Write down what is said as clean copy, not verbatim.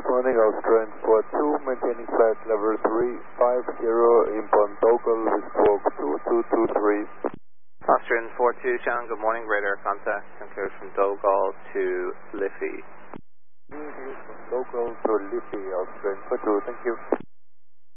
morning, Australian 42, maintaining flight level 350, inbound Dogal with squawk 2223. Australian 42, Channel, good morning, radar contact, concurs from Dogal to Liffey. Dogal to Liffey, Australian 42, thank you.